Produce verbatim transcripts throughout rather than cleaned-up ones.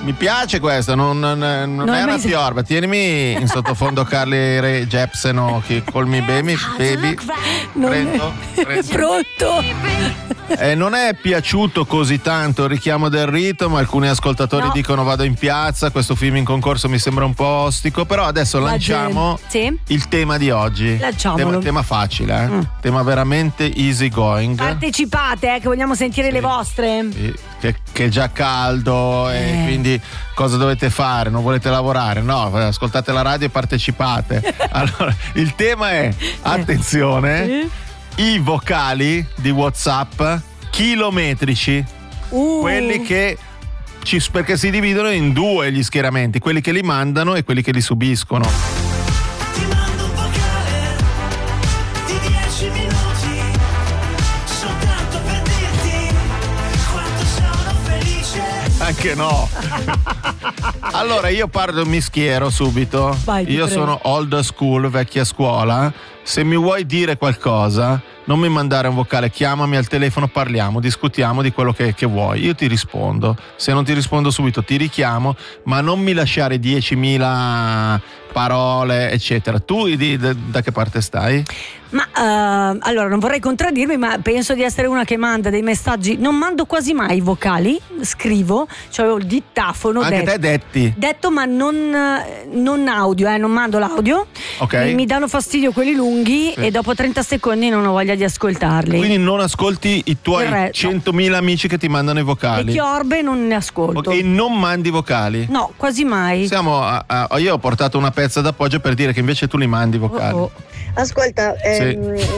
Mi piace questo, non, non, non, non è una mai... piorba. Tienimi in sottofondo Carly Rae Jepsen o chi Call Me Baby, baby. Non Prendo, è... prendo. Pronto? Eh, non è piaciuto così tanto il richiamo del ritmo, alcuni ascoltatori no. dicono vado in piazza, questo film in concorso mi sembra un po' ostico, però adesso La lanciamo sì. il tema di oggi. Lanciamolo. Tema, tema facile, eh? Mm. Tema veramente easy going. Partecipate, eh, che vogliamo sentire sì. le vostre. Sì. Che, che è già caldo eh. e quindi cosa dovete fare? Non volete lavorare? No, ascoltate la radio e partecipate. Allora, il tema è, attenzione, eh. i vocali di WhatsApp chilometrici, uh. quelli che ci, perché si dividono in due gli schieramenti, quelli che li mandano e quelli che li subiscono. Ti mando un vocale di dieci minuti soltanto per dirti quanto sono felice. Anche no. Allora io parlo, mi schiero subito. Vai, io prego. sono old school, vecchia scuola. Se mi vuoi dire qualcosa, non mi mandare un vocale, chiamami al telefono, parliamo, discutiamo di quello che, che vuoi. Io ti rispondo. Se non ti rispondo subito ti richiamo, ma non mi lasciare diecimila parole, eccetera. Tu di, da, da che parte stai? Ma uh, allora non vorrei contraddirmi, ma penso di essere una che manda dei messaggi. Non mando quasi mai i vocali, scrivo, cioè ho il dittafono. Anche detto, te detti. Detto, ma non, non audio, eh, non mando l'audio. Ok. Mi, mi danno fastidio quelli lunghi, sì. E dopo trenta secondi non ho voglia di ascoltarli. Quindi non ascolti i tuoi re, centomila no. amici che ti mandano i vocali. Le chiorbe non ne ascolto. E non mandi vocali? No, quasi mai. Siamo a, a, io ho portato una pezza d'appoggio per dire che invece tu li mandi vocali. Oh, oh. Ascolta, ehm,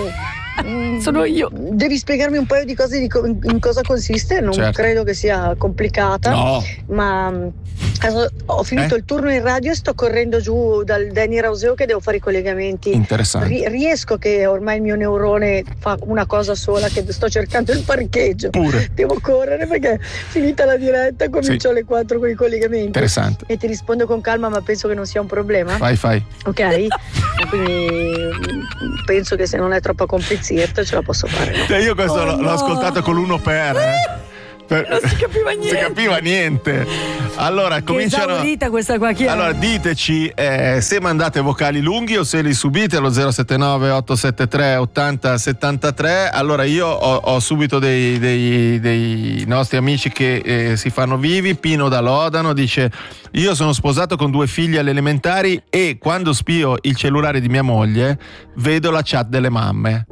sì. Sono io. Devi spiegarmi un paio di cose di co- in cosa consiste. Non certo. credo che sia complicata. No. Ma adesso ho finito eh? il turno in radio e sto correndo giù dal Danny Rauseo che devo fare i collegamenti. Interessante. Ri- riesco che ormai il mio neurone fa una cosa sola, che sto cercando il parcheggio. Pure. Devo correre perché finita la diretta comincio sì. alle quattro con i collegamenti. Interessante. E ti rispondo con calma, ma penso che non sia un problema. Fai, fai. Ok? E quindi penso che se non è troppo complicata ce la posso fare. Cioè io questo Oh l'ho, no. l'ho ascoltato con l'uno per, eh. Per, Non si capiva niente. Non si capiva niente. Allora che cominciano. esaurita questa qua, chi è? Allora diteci eh, se mandate vocali lunghi o se li subite allo zero sette nove otto sette tre otto zero sette tre. Allora io ho, ho subito dei, dei, dei nostri amici che eh, si fanno vivi. Pino da Lodano dice: io sono sposato con due figli alle elementari e quando spio il cellulare di mia moglie vedo la chat delle mamme.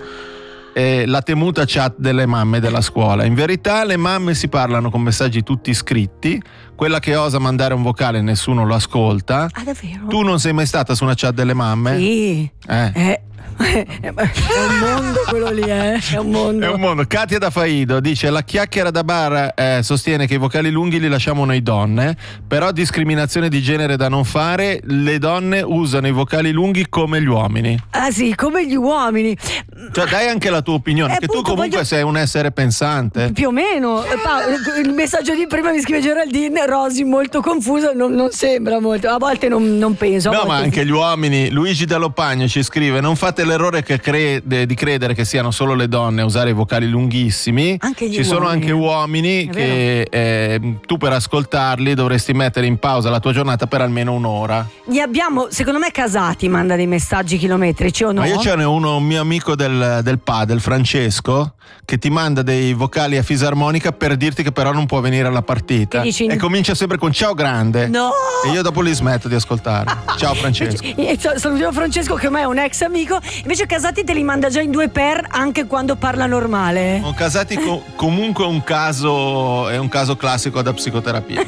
Eh, la temuta chat delle mamme della scuola. In verità le mamme si parlano con messaggi tutti scritti, quella che osa mandare un vocale nessuno lo ascolta. Ah, davvero? Tu non sei mai stata su una chat delle mamme? Sì. Eh. Eh. È un mondo quello lì, eh? È un mondo. È un mondo. Katia da Faido dice: la chiacchiera da bar eh, sostiene che i vocali lunghi li lasciamo noi donne, però discriminazione di genere da non fare, le donne usano i vocali lunghi come gli uomini. Ah sì, come gli uomini. Cioè dai anche la tua opinione, Eh, che tu appunto, comunque voglio- sei un essere pensante. Più o meno. Eh, Paolo, il messaggio di prima mi scrive Geraldine, Rosy molto confusa, non, non sembra molto, a volte non, non penso. a No, volte ma sì. anche gli uomini. Luigi Dallopagno ci scrive: non fate l'errore che crede, di credere che siano solo le donne a usare i vocali lunghissimi. Anche gli ci sono uomini. anche uomini È che eh, tu per ascoltarli dovresti mettere in pausa la tua giornata per almeno un'ora. Li abbiamo, secondo me, Casati manda dei messaggi chilometrici o no? Ma io ce n'è uno, un mio amico del, del padel, Francesco, che ti manda dei vocali a fisarmonica per dirti che però non può venire alla partita. Che dici? E comincia sempre con ciao grande. No! E io dopo li smetto di ascoltare. Ciao Francesco. E sa- Salutiamo Francesco che ormai è un ex amico. Invece Casati te li manda già in due per anche quando parla normale. Oh, Casati co- comunque è un caso è un caso classico da psicoterapia.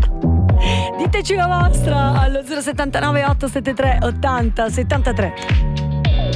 Diteci la vostra allo zero settantanove otto settantatré ottanta settantatré.